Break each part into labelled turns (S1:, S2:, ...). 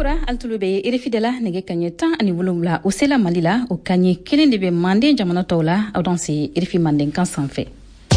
S1: Bora altulube irifidela nege kanye tan ani wolumla o sela malila o kanye kelen de be mande jamana tawla audansi irifi mande kan sanfɛ.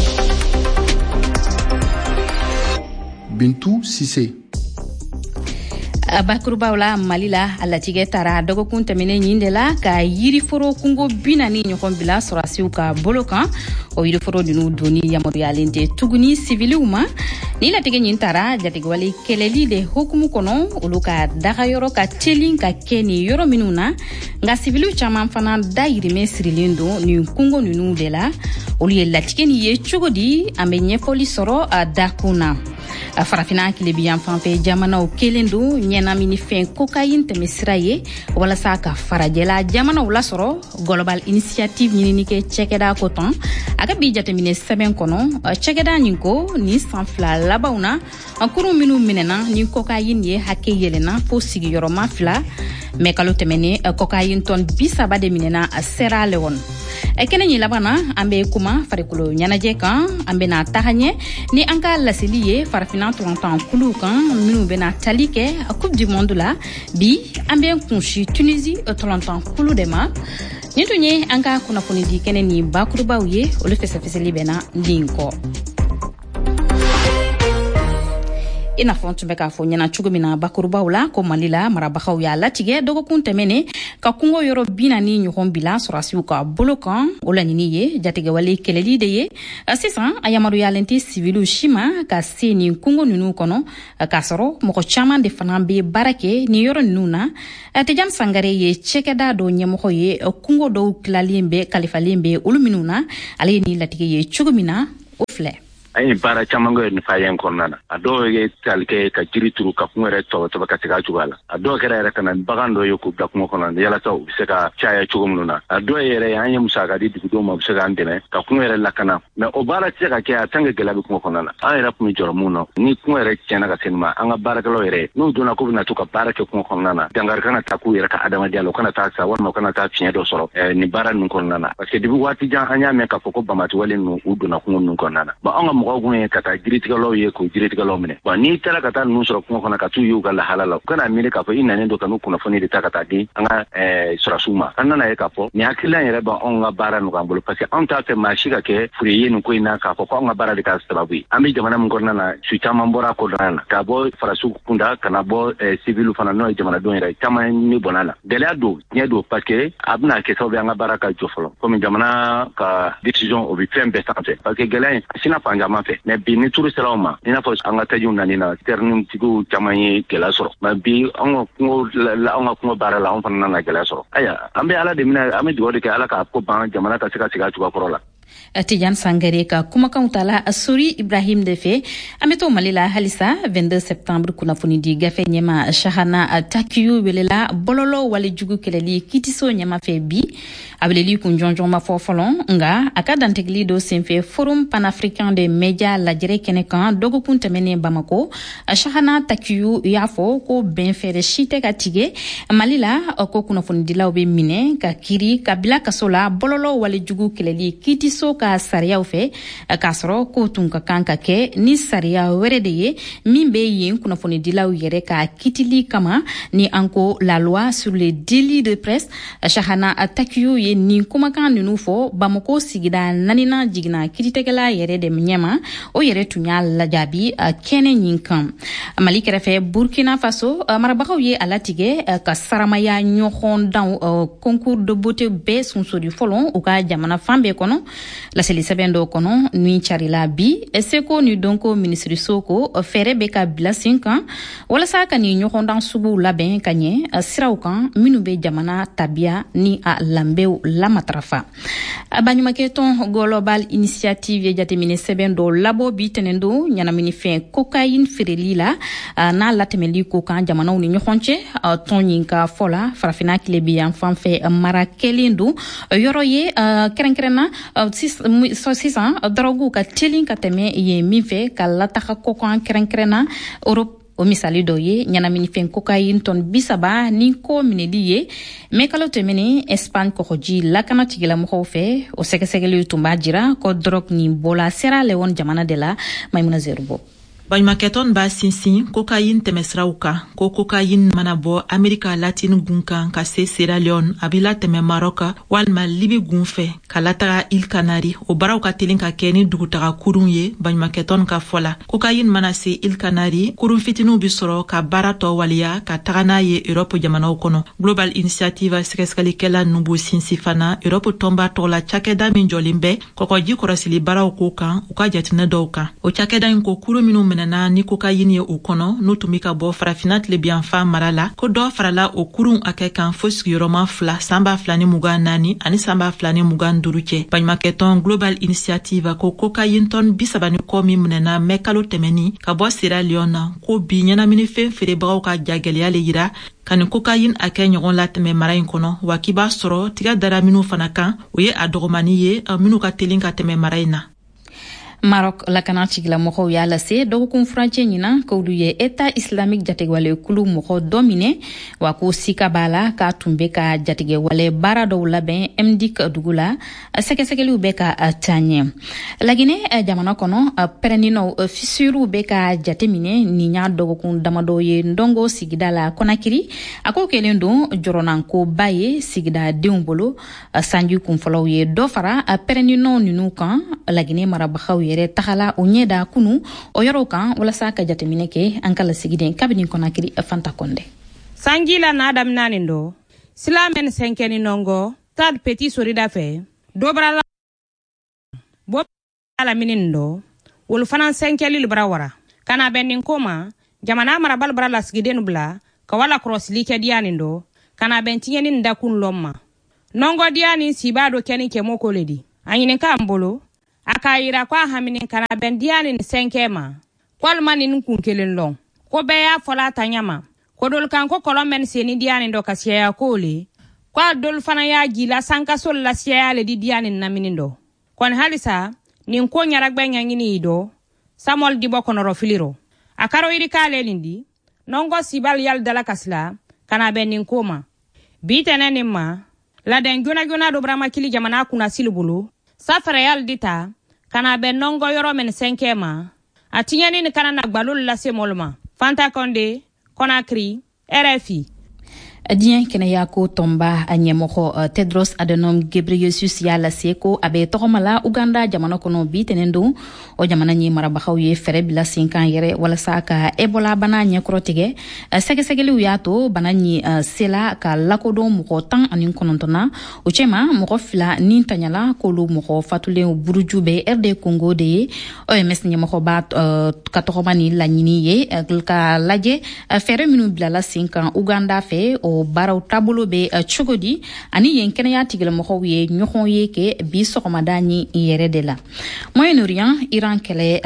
S2: Bintou Cissé.
S1: Bakurubawla malila alatige tara dogokun tɛmɛnen ɲin de la ka yiriforo kungo 40 ɲɔgɔn bila sɔrasiw ka bolo kan o yiriforo nunu doni yamaruyalen tɛ tuguni siviliw ma ni latige ɲin tara jatigewale kɛlɛli de hukumu kɔnɔ olu ka dagayɔrɔ ka telin ka kɛ ni yɔrɔ minnu na nka siviliw caman fana dayirimɛ sirilen don ni kungo nunu de la olu ye latige ni ye cogo di an bɛ ɲɛfɔli sɔrɔ a dakun na farafina kilebiyan fanfɛ jamanaw kelen don ɲɛnamini fɛn cocaïne tɛmɛ sira ye walasa ka farajɛla jamanaw lasɔrɔ global initiative ɲinini kɛ cɛkɛda ko tɔn a ka bi jateminɛ sɛbɛn kɔnɔ cɛkɛda nin ko ni san fila labanw na kurun minnu minɛna ni cocaïne ye hakɛ yɛlɛna fo sigiyɔrɔma 2 mɛ kalo tɛmɛnen cocaïne tɔn 30 de minɛna Sierra Leone. Kɛnɛ ɲi laban na an bɛ kuma farikolo ɲɛnajɛ kan an bɛna taga ɲɛ ni an ka laseli ye farafina tɔntan kulu kan minnu bɛna tali kɛ Coupe du Monde la bi an bɛ kunsi Tunisie tɔntan kulu de ma ni tun ye an ka kunnafoni di kɛnɛ ni bakurubaw ye olu fɛsɛfɛsɛli bɛna nin kɔ. I n'a fɔ tun bɛ k'a fɔ ɲɛna cogo min na bakurubaw la ko Mali la marabagaw y'a latigɛ dɔgɔkun tɛmɛnen ka kungo yɔrɔ 40 ɲɔgɔn bila sɔrasiw ka bolo kan o laɲini ye jatigɛwale kɛlɛli de ye sisan a yamaruyalen tɛ siviliw si ma ka se nin kungo ninnu kɔnɔ k'a sɔrɔ mɔgɔ caman de fana bɛ baara kɛ nin yɔrɔ ninnu na Tijani Sangare ye cɛkɛda dɔ ɲɛmɔgɔ ye kungo dɔw tilalen bɛ kalifalen bɛ olu minnu na ale ye nin latigɛ ye cogo min na o filɛ.
S3: Ay bara camango ni fayen konnana ado ye talke ka jiri turu ka fungere to ka tiga jugala ado kera era kana bagando yo ku dakmo konnana yala taw se ka chaya chugumnuna ado yere anye musaka di dugo ma se ga ndene ka fungere la kana me o bara se ka ke atanga gela bi ko konnana ay rap mi jormuno ni fungere chena ka senma anga bara kalo yere no dona ko na to ka bara ke ko konnana dangar kana ta ku yere ka adama diallo kana ta sa wal mo kana ta fiye do soro ni bara nun konnana parce que dibu wati jan anya me ka foko bamati walen no udona ko nun konnana ba anga gun kata jiritigalo ye ko jiritigalo mine ba ni tara kata nu soro ko kana ka tu yu gala halala kana mine ka fo ina ne do kanu kuna fo ni de takata di anga surasuma kanana ye ka fo ni akila yere ba onga bara no kambolo parce que anta te mashika ke furiye no ko ina ka fo ko onga bara de ka sababu ami jamana mun korna na suita mambora ko dana ka bo farasu kunda kana bo civil fana no jamana do yere tama ni bonala dele ado nyedo parce que abna ke so be anga bara ka jofolo ko mi jamana ka decision obi fembe santé parce que gelen sina panjama fe mais bi ni turu selama ina fo anga tajun na ni na ternim tigu chamanye kela soro ma bi anga ko bara la on fana na kela soro aya ambe ala de mina ame diwode ke ala ka ko ban jamana ka sika tuga korola
S1: Tijani Sangare ka kumakan tala Sori Ibrahim Defe ameto Malila halisa 22 septembre kunafoni di gafe nyema Shahana Takiyu welela bololo wale jugu keleli kitiso nyema fe bi abeleli kunjonjon ma fofolon nga akadantegli do senfe forum panafricain des médias la jere kenekan dogo kuntemene Bamako Shahana Takiyu yafo ko benfere shite katige Malila ko kunafoni di la obe mine ka kiri kabila kasola bololo wale jugu keleli kitiso ka sariyaw fɛ ka sɔrɔ ko tun ka kan ka kɛ ni sariya wɛrɛ de ye min bɛ yen kunnafonidilaw yɛrɛ ka kitili kama ni an ko la loi sur les délits de presse Shahana Takiyu ye nin kumakan ninnu fɔ Bamako sigida 4nan jigina kiritigɛla yɛrɛ de ɲɛma o yɛrɛ tun y'a lajaabi kɛnɛ ɲin kan Mali kɛrɛfɛ Burkina Faso marabagaw ye a latigɛ ka saramaya ɲɔgɔn dan concours de beauté bɛɛ sunsori fɔlɔ u ka jamana fan bɛɛ kɔnɔ la seli sɛbɛn dɔ kɔnɔ ni carila bi seko ni donko ministre soko fɛrɛ bɛ ka bila sen kan walasa ka ni ɲɔgɔndan suguw labɛn ka ɲɛ siraw kan minnu bɛ jamana tabiya ni a lanbɛw lamatarafa baɲumankɛ tɔn global initiative ye jateminɛ sɛbɛn dɔ labɔ bi tɛnɛn don ɲɛnaminifɛn cocaïne feereli la n'a latɛmɛli ko kan jamanaw ni ɲɔgɔn cɛ tɔn ɲin ka fɔ la farafina tilebiyan fanfɛ mara kɛlen don yɔrɔ ye kɛrɛnkɛrɛnna sisan drogue ka telin ka tɛmɛ ye min fɛ ka lataga kɔkan kɛrɛnkɛrɛnna Europe o misali dɔ ye ɲɛnaminifɛn cocaïne tɔn 30 ni ko minɛli ye mais kalo tɛmɛnen Espagne kɔgɔji lakana tigilamɔgɔw fɛ o sɛgɛsɛgɛli tun b'a jira ko drogue nin bɔla Sierra Leone jamana de la Maimuna Zerubo.
S2: Baɲumankɛtɔn b'a sinsin cocaïne tɛmɛsiraw kan ko cocaïne mana bɔ Amerika Latine gun kan ka se Sierra Leone a bɛ latɛmɛ Maroc walima Libi gun fɛ ka lataga Île Canaries o baaraw ka teli ka kɛ ni dugutaga kurun ye baɲumankɛtɔn ka fɔ la. Cocaïne mana se Île Canaries kurun fitininw bi sɔrɔ ka baara tɔ waliya ka taga n'a ye Europe jamanaw kɔnɔ. Global Initiative sɛgɛsɛgɛlikɛla ninnu b'u sinsin fana Europe tɔnba tɔgɔ la cakɛda min jɔlen bɛ kɔkɔji kɔrɔsili baaraw ko kan u ka jateminɛ dɔw kan. O cakɛda in ko kurun minnu minɛna ni cocaïne ye u kɔnɔ n'u tun bɛ ka bɔ farafina tilebiyanfan mara la ko dɔ farala o kurun hakɛ kan fo sigiyɔrɔma 2 san 2024 ani san 2025 cɛ. Baɲumankɛtɔn Global Initiative ko cocaïne tɔn 30 kɔ min minɛna mɛ kalo tɛmɛni ka bɔ Sierra Leone na ko bi ɲɛnaminifɛn feerebagaw ka jagɛlɛya le yira ka nin cocaïne hakɛ ɲɔgɔn latɛmɛ mara in kɔnɔ wa k'i b'a sɔrɔ tiga dara minnu fana kan o ye a dɔgɔmani ye minnu ka teli ka tɛmɛ mara in na.
S1: Maroc lakana cigilamɔgɔw y'a lase dɔgɔkun furancɛ ɲina k'olu ye État islamique jatigɛwale kulu mɔgɔ dɔ minɛ wa ko sika b'a la k'a tun bɛ ka jatigɛwale baara dɔw labɛn MDIC dugu la sɛgɛsɛgɛliw bɛ ka taa ɲɛ. Laginɛ jamana kɔnɔ pɛrɛnninw fissuriw bɛ ka jateminɛ nin y'a dɔgɔkun damadɔ ye Ndongo sigida la Konakiri a ko kɛlen don jɔrɔnankoba ye sigidadenw bolo sanji kunfɔlɔw ye dɔ fara pɛrɛnninw ninnu kan Laginɛ marabagaw yɛrɛ tagala o ɲɛda kunu o yɔrɔw kan walasa ka jateminɛ kɛ an ka lasigiden kabini Konakiri Fanta Konde.
S4: Sanji la n'a daminɛnen do silamɛn sɛnkɛni nɔngɔ tad petit sorida fɛ dobrala bo ala minin do wol fana sɛnkɛli libra wara kana bɛnin koma jamana marabal bara lasigiden bla ka wala crossli kɛ dianin do kana bɛn tiɲɛni da kun lomma nɔngɔ dianin sibado kɛni kɛmo koledi anyine ka mbolo aka yira kwa hamini kana bendiani ni senkema kwalma ni nkun kelen long ko be ya fola tanyama ko dol kan ko kolomen seni diani ndo kasiya ya kole kwa dol fana ya gila sanka sol la siya le di diani na minindo kon halisa ni nko nyara gbenya ngini ido samol di bokono filiro akaro iri kale lindi nongo sibal yal dala kasla kana ben nkoma bitene nimma la den guna do brama kili jamana kuna silubulu safara yal dita kana ben nongo yoro men senkema atinyani ni kana nagbalul la semolma Fanta Konde Konakri RFI
S1: Diɲɛ kɛnɛya ko tɔnba a ɲɛmɔgɔ Tedros Adhanom Ghebreyesus y'a lase ko a bɛ tɔgɔma la Uganda jamana kɔnɔ bi tɛnɛn don o jamana ɲɛ marabagaw ye fɛrɛ bila sen kan yɛrɛ walasa ka Ebola bana ɲɛkɔrɔ tigɛ sɛgɛsɛgɛliw y'a to bana ɲi sela ka lakodɔn mɔgɔ 19 na o cɛma mɔgɔ 2 ni tanyala k'olu mɔgɔ fatulen buruju bɛ RD Congo de ye OMS ɲɛmɔgɔ b'a ka tɔgɔma ni laɲini ye ka lajɛ fɛrɛ minnu bilala sen kan Uganda fɛ o baaraw taabolo bɛ cogo di ani yen kɛnɛya tigilamɔgɔw ye ɲɔgɔn ye kɛ bi sɔgɔmada ni yɛrɛ de la. Moyen-Orient Iran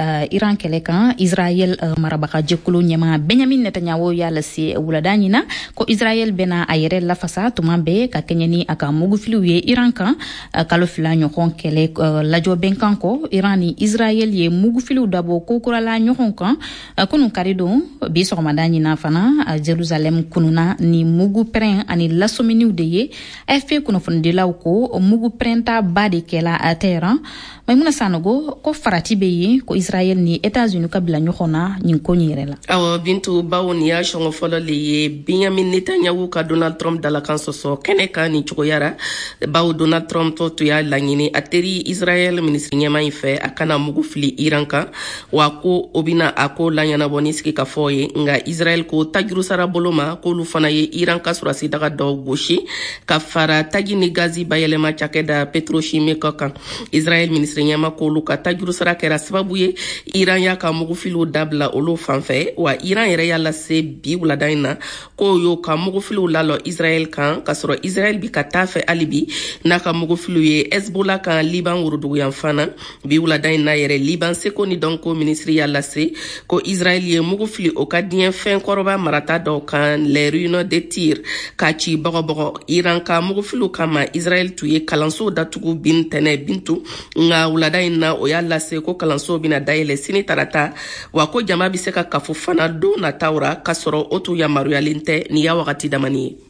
S1: kɛlɛ kan Israel marabagajɛkulu ɲɛma Benjamin Netanyahu y'a lase wulada ɲina ko Israel bɛna a yɛrɛ lafasa tuma bɛɛ ka kɛɲɛ ni a ka mugufiliw ye Iran kan kalo 2 ɲɔgɔn kɛlɛ lajɔ bɛnkan kɔ Iran ni Israel ye mugufiliw dabɔ kokurala ɲɔgɔn kan kunu karidon bi sɔgɔmada ɲina fana Jerusalem kununa ni mugu prɛn ani lasominiw de ye AFP kunnafonidilaw ko mugu prɛnta ba de kɛla a Tehran Maimuna Sanogo ko farati bɛ yen ko Israel ni États-Unis ka bila ɲɔgɔn na nin ko nin yɛrɛ la.
S5: Awɔ Bintu bawo ni y'a sɔngɔ fɔlɔ le ye Benjamin Netanyahu ka Donald Trump dalakan sɔsɔ kɛnɛ kan ni cogoyara bawo Donald Trump to y'a laɲini a teri Israel ministre ɲɛma in fɛ a kana mugu fili Iran kan wa ko o bɛna a ko laɲɛnabɔ ni sigi ka fɔ ye nka Israel ko tajuru sara bolo ma k'olu fana ye Iran ka surasi daga dɔw gosi ka fara taji ni gazi bayɛlɛma cakɛda Petrochimique kan Israel ministre ɲɛma k'olu ka tajuru sara kɛra sababu ye Iran y'a ka mugufiliw dabila olu fanfɛ wa Iran yɛrɛ y'a lase bi wulada in na k'o y'o ka mugufiliw lalɔ Israel kan ka sɔrɔ Israel bi ka taa fɛ hali bi n'a ka mugufiliw ye Hezbollah kan Liban woroduguyan fana bi wulada in na yɛrɛ Liban seko ni dɔnko ministre y'a lase ko Israel ye mugufili o ka diɲɛ fɛn kɔrɔba marata dɔw kan les ruines de Tyr ka ci bɔgɔbɔgɔ Iran ka mugufiliw kama Israel tun ye kalanso datugu bin tɛnɛ Bintu nga wulada in na o y'a lase ko kalanso bina dayɛlɛ sini tarata wa ko jama bi se ka kafo fana don natawra ka sɔrɔ o tu yamaruyalen tɛ ni ya wagati damani ye.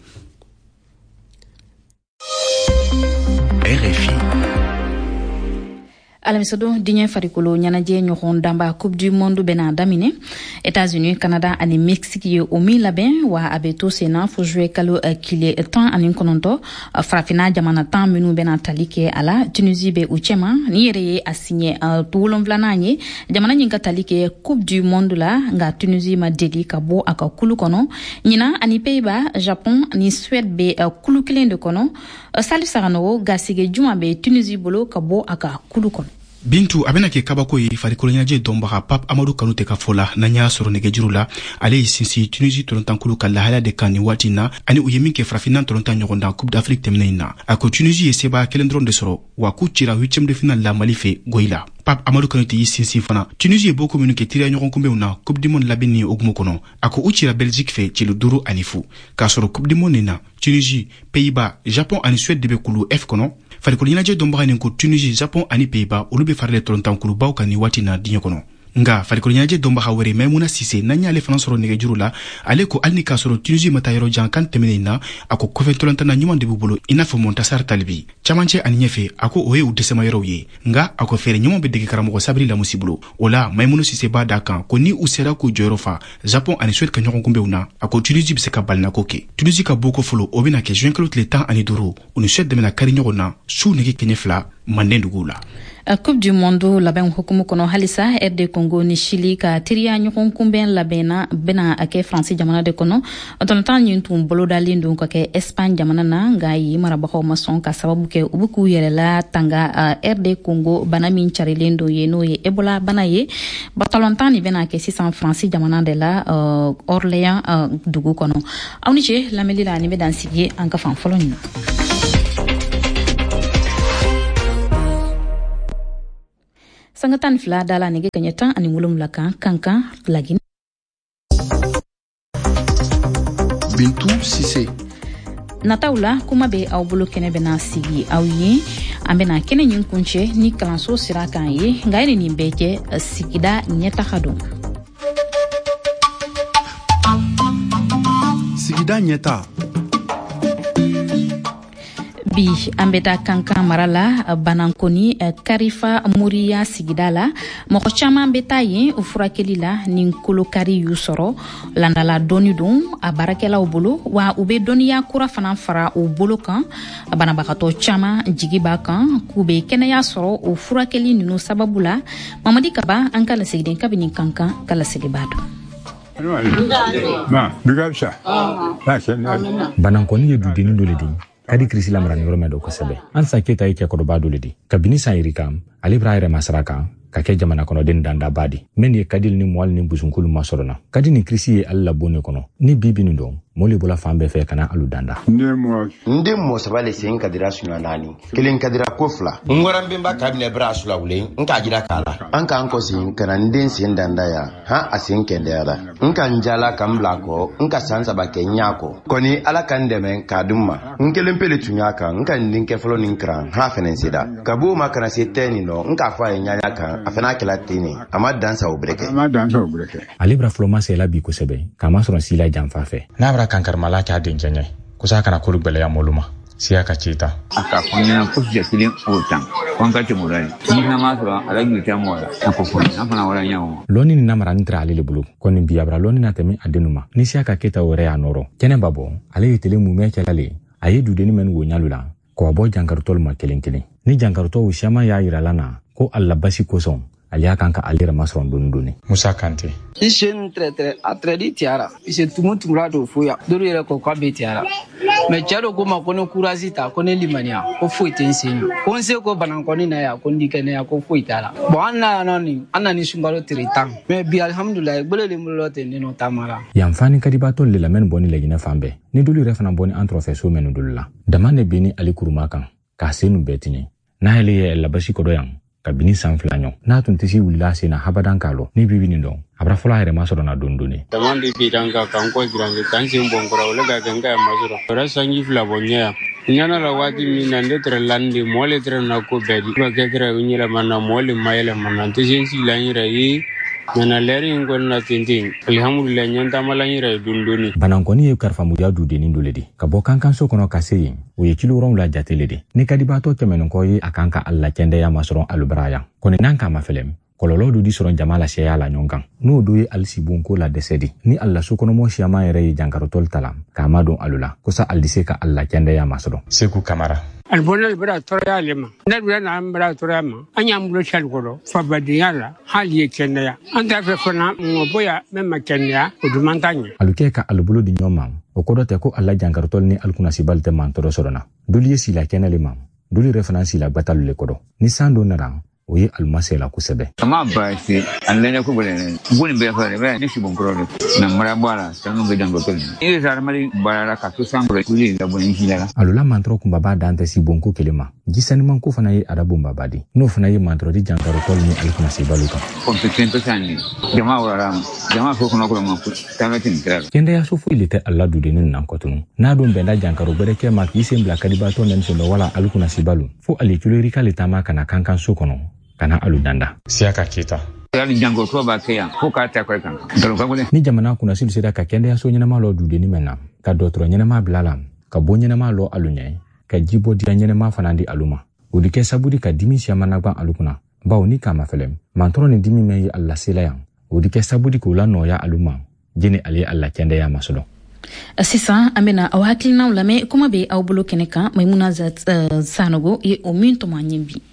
S1: alamisado diɲɛ farikolo ɲɛnajɛ ɲɔgɔn danba coupe du monde bena damine États-Unis Canada ani Mexique ye o min labɛn wa a bɛ to senna fo juillet kalo kile 19 farafina jamana 10 minnu bena tali kɛ a la Tunisie bɛ u cɛma ni yɛrɛ ye a signé 7 ye jamana ɲin ka tali kɛ coupe du monde la nga Tunisie ma deli ka bɔ a ka kulu kɔnɔ ɲina ani Pays-Bas Japon ni Suède bɛ kulu kelen de kɔnɔ Salif Saganogo gasige juma bɛ Tunisie bolo ka bɔ a ka kulu kɔnɔ.
S6: Bintu a bena kɛ kabako ye farikolo ɲɛnajɛ dɔnbaga Pape Amadou Kanute ka fɔ la n'an y'a sɔrɔ nɛgɛjuru la ale ye sinsin Tunisie tɔlɔntankulu ka lahalaya de kan nin waati na ani u ye min kɛ farafinna tɔlɔntan ɲɔgɔn dan Coupe d'Afrique tɛmɛnen na a ko Tunisie ye sebaya kelen dɔrɔn de sɔrɔ wa k'u cira 8e de finale la Mali fɛ goyi la. Pape Amadou Kanute y'i sinsin fana Tunisie ye boko minnu kɛ tiriya ɲɔgɔn kunbɛnw na Coupe du monde labɛn ni okumu kɔnɔ a ko u cira Belgique fɛ cilo 5 ani 0 k'a sɔrɔ Coupe du monde nin na Tunisie Pays-Bas Japon ani Suède de bɛ kulu F kɔnɔ farikolo ɲɛnajɛ dɔnbaga nin ko Tunisie Japon ani Pays-Bas olu bɛ farale tɔlɔntankulubaw kan ni waati na diɲɛ kɔnɔ nga farikolo ɲɛnajɛ dɔnbaga wɛrɛ Maimouna Sise n'an y'ale fana sɔrɔ nɛgɛjuru la ale ko hali ni k'a sɔrɔ Tunisie ma taa yɔrɔ jan kan tɛmɛnen na a ko kɔfɛ tɔlɔntana ɲuman de b'u bolo i n'a fɔ Montassar Talibi camancɛ ani ɲɛfɛ a ko o ye u dɛsɛma yɔrɔw ye nga a ko fɛɛrɛ ɲuman bɛ dege karamɔgɔ Sabri Lamusi bolo o la Maimouna Sise b'a da kan ko ni u sera k'u jɔyɔrɔ fa Japon ani Suède ka ɲɔgɔn kunbɛnw na a ko Tunisie bɛ se ka balinako kɛ Tunisie ka boko fɔlɔ o bɛna kɛ juin kalo tile 15 u ni Suède dɛmɛna kari ɲɔgɔn na su nege kɛɲɛ 2 manden duguw la.
S1: Coupe du monde labɛn hukumu kɔnɔ halisa RD Congo ni Chili ka teriya ɲɔgɔn kunbɛn labɛnna bena a kɛ France jamana de kɔnɔ tɔlɔntan ɲin tun bolodalen don ka kɛ Espagne jamana na nga yi marabagaw ma sɔn ka sababu kɛ u bɛ k'u yɛrɛla tanga RD Congo bana min carilen do ye n'o ye Ebola bana ye tɔlɔntan ni bena kɛ sisan France jamana de la Orléans dugu kɔnɔ aw ni ce lamɛnli la ni bɛ dan sigi an ka fan fɔlɔ ɲin. Sangatan fila dala nege kanyatan ani wolumla kan kankan lagi.
S7: Bintu Sise.
S1: Nataula kuma be aw bolo kene bena sigi aw ye an bena kene ɲin kunce ni kalanso sira kan ye nga ye nin bɛɛ kɛ sigida ɲɛtaga don.
S7: Sigida ɲɛta.
S1: Bi an bɛ da kankan mara la Banankoni Karifa Moriya sigida la mɔgɔ caman bɛ taa yen o furakɛli la ni kolokari y'u sɔrɔ landala dɔɔni don a baarakɛlaw bolo wa u bɛ dɔnniya kura fana fara u bolo kan banabagatɔ caman jigi b'a kan k'u bɛ kɛnɛya sɔrɔ o furakɛli ninnu sababu la Mamadi Kaba an ka lasigiden kabini kankan ka lasigi b'a dɔn.
S8: Banankoni ye dudeni dɔ le di kadi kirisi lamara ni yɔrɔ mɛn dɔ kosɛbɛ Ansa Keta ye cɛkɔrɔba dɔ le di kabini san yiri kan ale b'a yɛrɛ masara kan ka kɛ jamana kɔnɔden dandaba di min ye kadil ni mɔli ni busunkulu masɔrɔ na kadi ni kirisi ye ale labon ne kɔnɔ ni bibi nin dɔn mɔli bɔla fan bɛɛ fɛ kana alu danda
S9: nde mɔ saba le sen kadira sunya naani kelen kadira ko fila ngwaran bemba kabine bra sula wule nka jira kala an kan ko sen kana nden sen danda ya ha asen kendera nka njala kambla ko nka sansa ba kenya ko koni ala kan deme kadumma nkelen pele tunya kan nka ndin ke folo nin kran ha fenen sida kabu makana se teni no nka fa nyanya kan afana kala tini ama dansa obreke
S8: ale bra floma se la bi kosɛbɛ kama sɔrɔ sila janfa fɛ n'a bra kankarmala k'a den jɛɲɛ kusa kana kolu gbɛlɛya moluma siya ka cita
S10: aka kunya kuja kilin otan wanka te morali ni na ma sɔrɔ ala ni ta mo ko fo na fana wala nyawo
S8: loni ni namara ni tra ale le bulu koni biabra loni na temi adenuma ni siya ka keta wɛrɛ ya nɔrɔ kɛnɛ babo ale ye tele mumɛ kɛlale aye dudeni men wo nyalula ko bɔ jankartol ma kelen kelen ni jankartɔ u shama ya yirala na ko alla basi kosɔn ale y'a kan ka ale yɛrɛ masɔrɔ dɔɔni Musa Kante
S11: Ishen très a très dit tiara ise tumura do foya doro yɛrɛ ko kwa be tiara mais cɛdo ko ma ko ne courage ta ko ne limaniya ko foyi tɛ nsenyo ko nse ko Banankoni na ya ko ndikene ya ko foyi tara bon anani sungaro tritan mais bi alhamdulillah gbele mulo te ne no tamara
S8: yanfani kadibato le lamen boni le gine fambe ni dolu yɛrɛ fana boni entrefe so menu dolu la damande bini ali kuruma kan ka senu betini na hele ye labasi kodo yan kabini sanfila ɲɔ n'a tun tisi wulila sen na habadan kalo ni bibi nin dɔn abra fɔlɔ yɛrɛ masɔrɔ na dondoni
S12: tamandi bidanga kan ko girange kan sen bon kora wala ga ganga ya masɔrɔ ora sangi fila bonya nyana la wati min nande tre landi mole tre na ko bedi ba ke tre unyela manna mole mayele manna tisi la nyira yi Nana leri ngol na tintin. Alhamdulillah nyanta malanyira dundoni.
S8: Banankoni ye karfamuya du denin dole de. Ka bɔ kankanso kɔnɔ ka se yen, o ye kiloranw la jatele de. Ni kadibaatɔ tɛmɛnenkɔ ye a kan ka alla kɛndɛya masɔrɔ alubara yan. Kɔni n'an k'a ma fɛlɛm. Kɔlɔlɔ do di sɔrɔ jama la seya la ɲɔgɔn kan. N'o do ye alisi bonko la dɛsɛ de. Ni alla sokɔnɔmɔ siyama yɛrɛ ye jankarotɔli ta la, k'a ma don alu la. Kosa ali se ka alla kɛndɛya masɔrɔ. Seku Kamara.
S13: Albonel bra toria lema nedwe na bra toria ma anya mbulo chalgolo fa badiyala hali ye kenya anda fe fona ngoboya mema kenya odumantanya
S8: aluke ka albulo di nyoma o kodote ko alla jankartol ni alkuna sibalte man toro sorona duli sila kenale mam duli reference la batalu le kodo ni sando narang o ye almasela kusebe
S10: ama baasi anlenya ko bolene ngoni be fa be ni sibon krone na mara bala tanu be dango tol ni zarmali bala ka to sambre kuli la boni hilala
S8: alula mantro kumbaba dante sibonko kelema gisani manko fana ye arabu mbabadi no fana ye mantro di jankaro tol ni alkuna sibaluka
S10: competente sandi jama wala jama ko kono ko manko tamatin kra
S8: kende ya sufu ilite alla dudenin nan kotunu na don benda jankaro bereke ma ki sembla kadibato nen so wala alkuna sibalu fo ali kulori kale tama kana kankan so kono kana aludanda siaka kita
S10: yali jango to ba kaya ko ka ta ko kan
S8: ni jamana kuna silu sida ka kende ya so nyina ma lo dudeni mena ka dotro nyina ma blala ka bo nyina ma lo alunyai ka jibo di nyina ma fanandi aluma udike sabudi ka dimi siama na gban alukuna bawo ni kama felem mantoro ni dimi me alla sela yang udike sabudi ko la no ya aluma jini ali alla kende ya masulo
S1: Sisa amena awakili na ulame kuma be au bolo keneka Maimuna Sanogo ye ominto manyimbi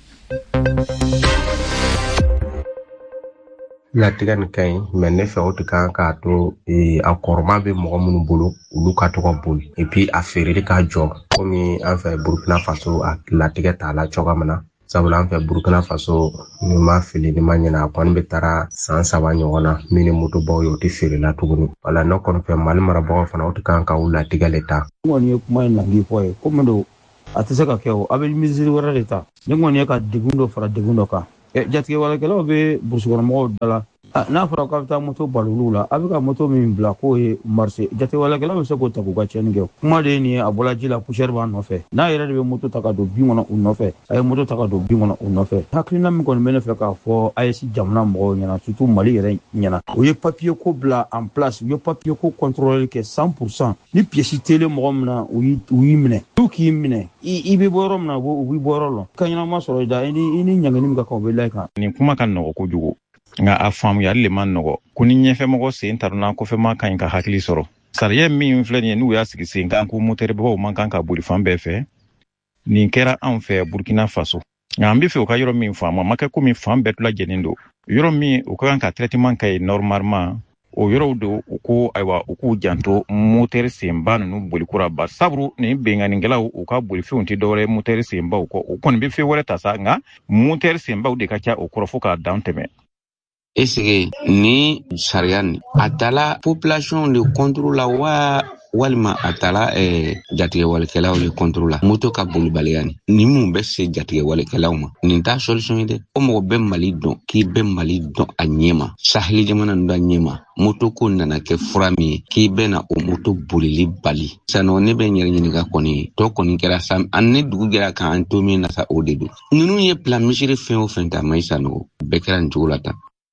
S14: la tigan kay mais ne fe otu kan ka to a korma be mo mun bolo ulu ka to ko bol et puis a ferere ka jog comme en fait Burkina Faso a la tigata la chogamana sabula en fait Burkina Faso ni ma fili ni manyana kon be tara san saba nyona mini moto bo yo ti fere la tuguni wala no kon fe mal mara bo fana otu kan ka ula tigaleta
S15: ngoni kuma na ngi foye comme do atisaka keo abel miziri wara leta ngoni ka digundo fara digundo ka jatike wala kala be bursugo mo dala na fara ka ta moto balulula abika moto min bla ko e marché jatike wala kala be sako ta ko ga chenige kuma de ni abola jila pusher ban no fe na yere be moto taka do bi ngona un no fe ay moto taka do bi ngona un no fe haklina mi kon mena fe ka fo ay si jamna mo nyana surtout mali yere nyana o ye papier ko bla en place yo papier ko contrôler que 100% ni pièce télé mo mna oui mine ki mine ibe borom na bo wi borolo kanyana ma soro da ini nyangani mga ko be like
S16: ni kuma kan no ko jugo nga afam ya le man no ko ni nyefe mo ko se interna ko fe ma kan ka hakli soro sariye mi influen ni ya sigi se kan ko motere bo man kan ka buri fam be fe ni kera an fe Burkina Faso nga ambi fe o ka yoro mi fam ma ka ko mi fam be tula jenindo yoro mi o kan ka traitement kay normalement o yoro do ko aywa ku janto motere semba no boli kura ba sabru ni benga ngela o ka boli fi unti dore motere semba ko kon be fe wala tasa nga motere semba de ka cha o krofoka downteme
S17: esige ni sariani atala population le contrôle la wa walma atala jatige walkela le contrôle la moto ka boli baliani ni mun be se jatige walkela ma ni ta solution de o mo be mali don ki be mali don anyema sahli jamana ndo anyema moto ko nana ke frami ki be na o moto bolili bali sano ne be nyere nyini ga koni to koni kera sam anne dugu gera kan antomi na sa odedu nunu ye plan misiri fen o fen ta maisa no be kera njulata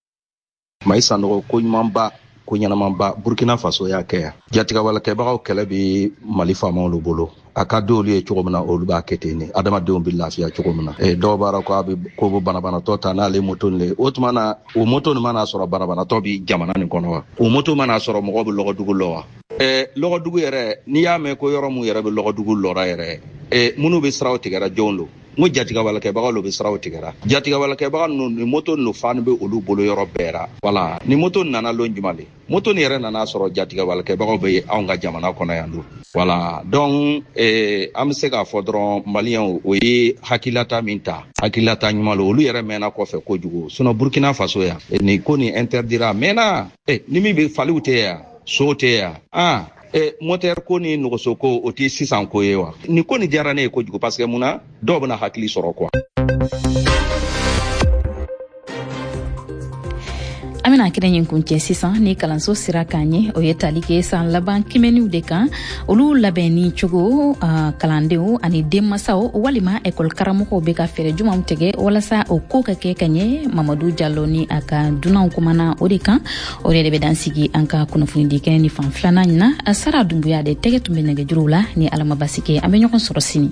S18: maisa no ko nyumamba ko nyanamamba Burkina Faso ya kaya jatiga wala ke bagaw kele bi mali fama lo bolo akado li e chogomna o lu ba ketene adama de on billahi ya chogomna do bara ko abi ko bo bana to ta na le moto le otmana o moto ni mana soro bana to bi jamana ni kono wa o moto mana soro mo go logo dugu lo wa logo dugu yere ni ya me ko yoro mu yere be logo dugu lo ra yere munu be sraw tigara jonlo mo jatiga wala ke bagaw lo be sraw tigara jatiga wala ke bagaw no ni moto no fan be olu bolo yoro bera wala ni moto nana lo njumale moto ni yere nana soro jatiga wala ke bagaw be awnga jamana kono yandu wala donc am se ka fo dron malien o yi hakilata minta hakilata nyumalo olu yere mena ko fe ko jugo suno Burkina Faso ya ni ko ni interdira mena ni mi be falute ya sote ya moteur ko ni no soko o ti 600 ko yewa ni ko ni jarane ko jugo parce que muna do bana hakili soro quoi
S1: amina kire yin kunce sisan ni kalanso sira kanye o yetali ke san laban kimeniu de kan olu labeni chogo kalandeu ani demasao walima ekol karamoko be ka fere juma mtege wala sa o ko ka ke kanye Mamadou Diallo ni aka dunan kumana o de kan o de be dansigi anka kunafuni de ken ni fan flana na Sara Dumbuya de tege tumbe nage jurula ni alama basike amenyo kon sorosini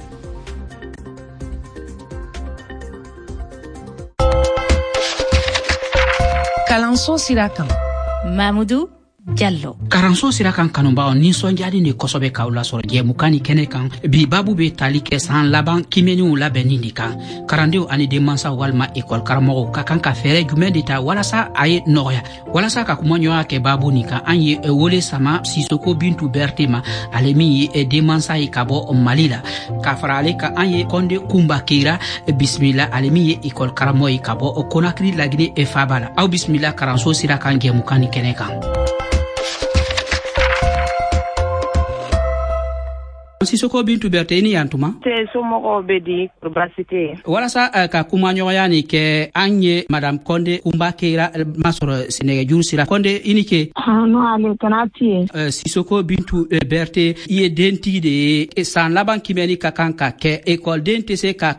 S19: Kalanso Sirakan
S20: Mamadou Diallo
S19: Karanso Sirakan kanumba ni sonjadi ni kosobe kaula soro je mukani kene kan bi babu be tali ke san laban kimenu labeni ni kan karandiu ani de mansa walma ekol karamo ka kan ka fere jumedi ta wala sa ay noya wala sa ka kumonyo ke babu ni kan anye wole sama Sisoko Bintu Bertima alemi e de mansa e kabo malila ka farale ka anye konde kumba kira bismillah alemi ekol karamo e kabo konakri lagine e fabala au bismillah Karanso Sirakan je mukani kene kan Sisoko Bintu Berteni yantuma
S21: te somogo bedi probabilité
S19: wala sa ka kuma nyoyani ke anye madame Konde Kumbakera masoro Sénégal jur sira Konde inike
S21: no ale kanati
S19: Sisoko Bintu Berté iye denti de san laban kimeni ka kanka ke école denti se ka